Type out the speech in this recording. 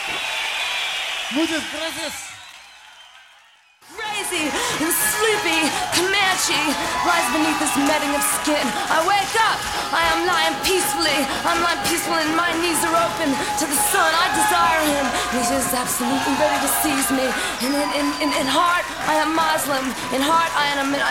Muchas gracias. Crazy and sleepy, Comanche lies beneath this netting of skin. I wake up, I am lying peacefully. I'm lying peacefully and my knees are open to the sun. I desire him. He's just absolutely ready to seize me. And in heart, I am Muslim. In heart, I am